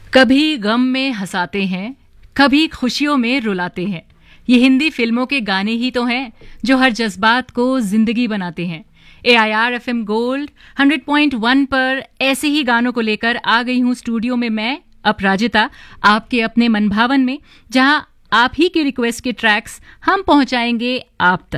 कभी गम में हंसाते हैं, कभी खुशियों में रुलाते हैं। ये हिंदी फिल्मों के गाने ही तो हैं जो हर जज्बात को जिंदगी बनाते हैं। AIR FM गोल्ड 100.1 पर ऐसे ही गानों को लेकर आ गई हूं स्टूडियो में मैं अपराजिता, आपके अपने मनभावन में, जहां आप ही की रिक्वेस्ट के ट्रैक्स हम पहुंचाएंगे आप तक।